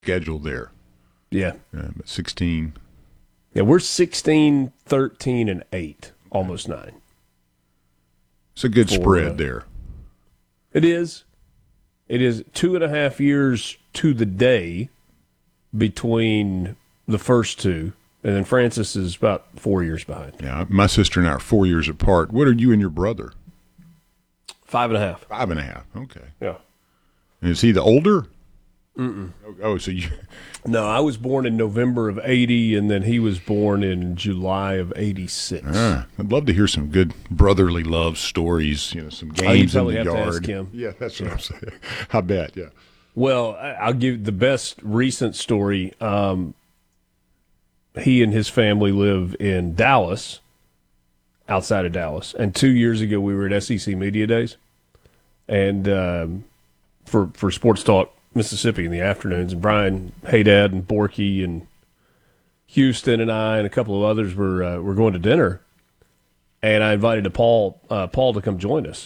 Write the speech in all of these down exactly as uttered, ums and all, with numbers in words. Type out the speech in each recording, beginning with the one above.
schedule there. Yeah. Uh, but sixteen. Yeah, we're sixteen, thirteen, and eight, almost nine. It's a good For, spread uh, there. It is. It is two and a half years to the day between the first two, and then Francis is about four years behind. Yeah, my sister and I are four years apart. What are you and your brother? Five and a half. Five and a half. Okay. Yeah. And is he the older? Mm-mm. Oh, oh, so you. No, I was born in November of eighty, and then he was born in July of eighty-six. Ah, I'd love to hear some good brotherly love stories. You know, some games in probably the have to yard. ask him. Yeah, that's what I'm saying. I bet. Yeah. Well, I- I'll give the best recent story. Um, he and his family live in Dallas, outside of Dallas. And two years ago, we were at S E C Media Days, and um, for for Sports Talk Mississippi in the afternoons. And Brian Haydad and Borky and Houston and I and a couple of others were uh, were going to dinner, and I invited Paul uh, Paul to come join us,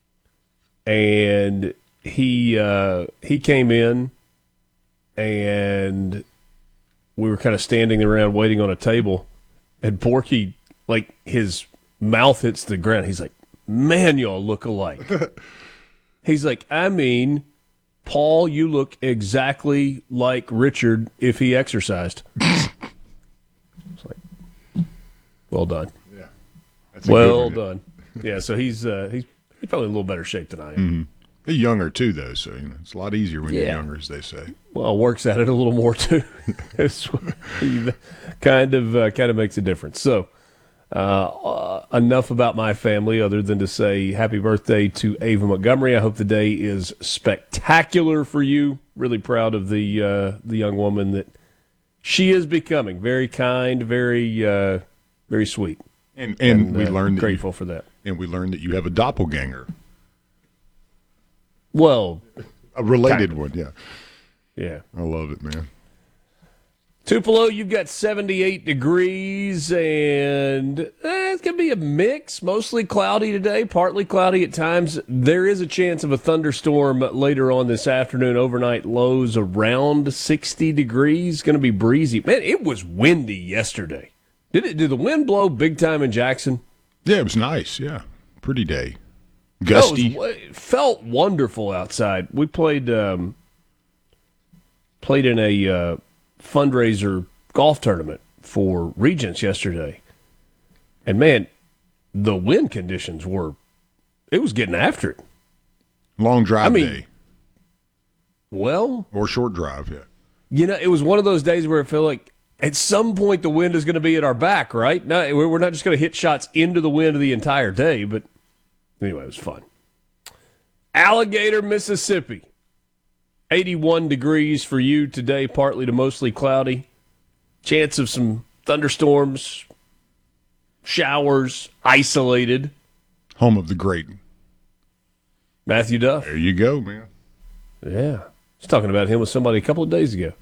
and he uh, he came in, and we were kind of standing around waiting on a table, and Borky, like, his mouth hits the ground. He's like, "Man, y'all look alike." He's like, "I mean, Paul, you look exactly like Richard if he exercised." It's like, well done. Yeah. That's a Well good one. done. Yeah, so he's uh, he's he's probably in a little better shape than I am. Mm-hmm. They're younger too, though, so you know it's a lot easier when you're Yeah. younger, as they say. Well, works at it a little more too. It's kind of uh, kind of makes a difference. So, uh, uh, enough about my family, other than to say happy birthday to Ava Montgomery. I hope the day is spectacular for you. Really proud of the uh, the young woman that she is becoming. Very kind, very uh, very sweet, And and, and we uh, learned that grateful you, for that. and we learned that you have a doppelganger, Well, a related Kind of. one. Yeah, yeah. I love it, man. Tupelo, you've got seventy-eight degrees, and eh, it's going to be a mix. Mostly cloudy today, partly cloudy at times. There is a chance of a thunderstorm later on this afternoon. Overnight lows around sixty degrees. Going to be breezy. Man, it was windy yesterday. Did it? Did the wind blow big time in Jackson? Yeah, it was nice. Yeah, pretty day, No, gusty. it, was, it felt wonderful outside. We played um, played in a uh, fundraiser golf tournament for Regents yesterday, and man, the wind conditions were it was getting after it. Long drive I mean- day Well, or short drive. Yeah, you know, it was one of those days where it felt like at some point the wind is going to be at our back, right? No, we're we're not just going to hit shots into the wind the entire day, but anyway, it was fun. Alligator, Mississippi. eighty-one degrees for you today, partly to mostly cloudy. Chance of some thunderstorms, showers, isolated. home of the great. Matthew Duff. There you go, man. Yeah. I was talking about him with somebody a couple of days ago.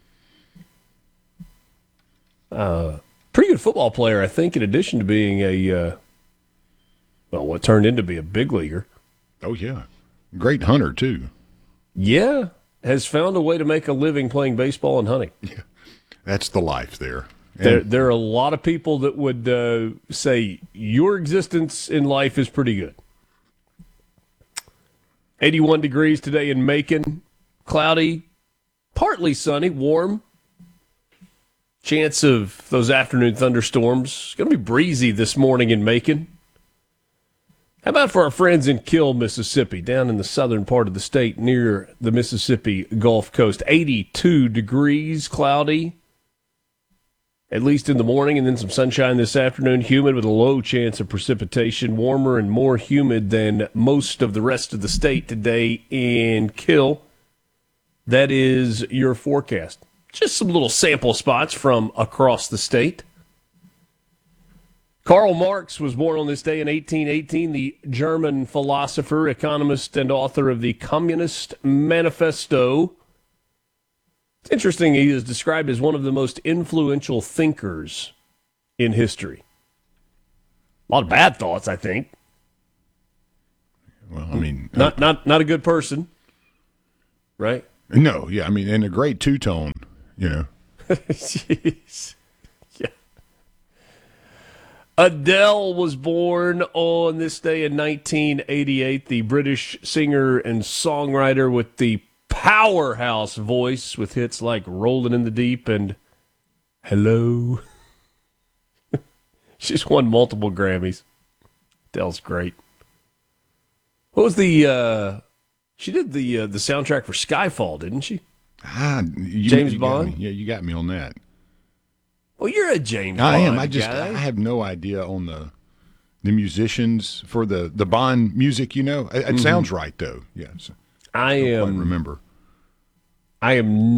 Uh, pretty good football player, I think, in addition to being a, uh, well, what turned into be a big leaguer. Oh yeah, great hunter too. Yeah. Has found a way to make a living playing baseball and hunting. That's the life there. And There, there are a lot of people that would uh, say your existence in life is pretty good. eighty-one degrees today in Macon. Cloudy, partly sunny, warm. Chance of those afternoon thunderstorms. It's going to be breezy this morning in Macon. How about for our friends in Kill, Mississippi, down in the southern part of the state near the Mississippi Gulf Coast? eighty-two degrees, cloudy, at least in the morning, and then some sunshine this afternoon. Humid with a low chance of precipitation. Warmer and more humid than most of the rest of the state today in Kill. That is your forecast. Just some little sample spots from across the state. Karl Marx was born on this day in eighteen eighteen, the German philosopher, economist, and author of the Communist Manifesto. It's interesting, he is described as one of the most influential thinkers in history. A lot of bad thoughts, I think. well, I mean, Not not not a good person, right? No, yeah, I mean, and a great two tone, you know. Jeez. Yeah. Adele was born on this day in nineteen eighty-eight, the British singer and songwriter with the powerhouse voice with hits like Rolling in the Deep and Hello. She's won multiple Grammys. Adele's great. What was the, uh, she did the uh, the soundtrack for Skyfall, didn't she? Ah, you, James you got Bond? me. Yeah, you got me on that. Well, you're a James I Bond am. I just guy. I have no idea on the the musicians for the, the Bond music. You know, it, it mm-hmm. sounds right though. Yes, I, I don't am. quite remember. I am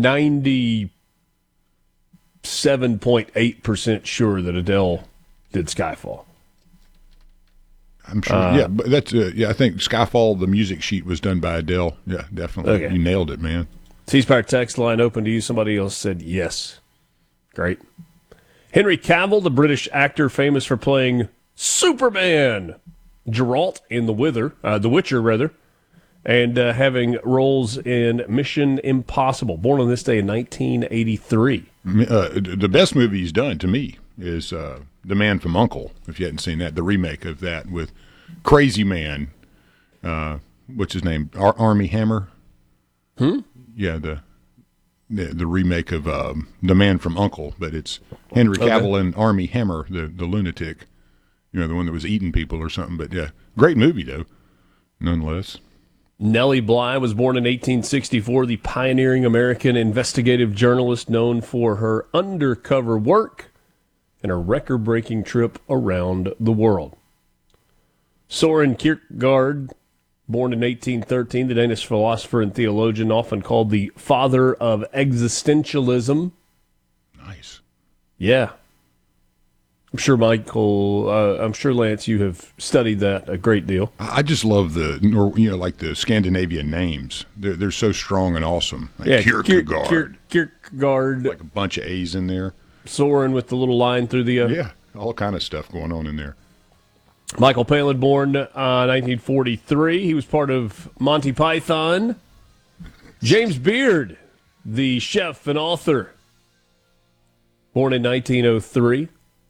ninety-seven point eight percent sure that Adele did Skyfall. I'm sure. Uh, yeah, but that's uh, yeah. I think Skyfall, the music sheet was done by Adele. Yeah, definitely. Okay. You nailed it, man. C-Spire text line open to you. Somebody else said yes. Great. Henry Cavill, the British actor famous for playing Superman, Geralt in The Wither, uh, The Witcher rather, and uh, having roles in Mission Impossible. Born on this day in nineteen eighty-three. Uh, the best movie he's done to me is uh, The Man from U N C L E. If you hadn't seen that, the remake of that with Crazy Man. Uh, what's his name? Ar- Army Hammer. Hmm. Yeah, the the, the remake of um, The Man from U N C L E, but it's Henry Cavill okay. and Army Hammer, the the lunatic. You know, the one that was eating people or something. But yeah, great movie though, nonetheless. Nellie Bly was born in eighteen sixty-four, the pioneering American investigative journalist known for her undercover work and a record-breaking trip around the world. Soren Kierkegaard, born in eighteen thirteen, the Danish philosopher and theologian, often called the father of existentialism. Nice. Yeah. I'm sure, Michael, uh, I'm sure, Lance, you have studied that a great deal. I just love the, you know, like the Scandinavian names. They're, they're so strong and awesome. Like yeah, Kierkegaard. Kier, Kierkegaard. Like a bunch of A's in there. Soren with the little line through the... Uh, yeah, all kind of stuff going on in there. Michael Palin, born uh, nineteen forty-three. He was part of Monty Python. James Beard, the chef and author, born in nineteen oh three.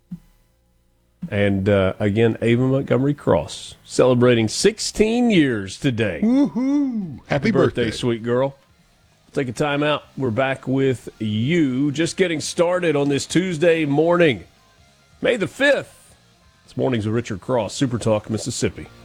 And, uh, again, Ava Montgomery Cross, celebrating sixteen years today. Woohoo! Happy, Happy birthday, birthday, sweet girl. Take a time out. We're back with you. Just getting started on this Tuesday morning, May the fifth. It's Mornings with Richard Cross, Super Talk, Mississippi.